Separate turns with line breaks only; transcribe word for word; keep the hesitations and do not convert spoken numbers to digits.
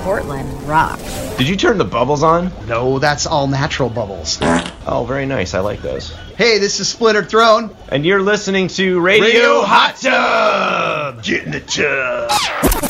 Portland rocks.
Did you turn the bubbles on?
No, that's all natural bubbles.
Oh, very nice. I like those.
Hey, this is Splintered Throne.
And you're listening to Radio, Radio Hot Tub!
Get in the tub!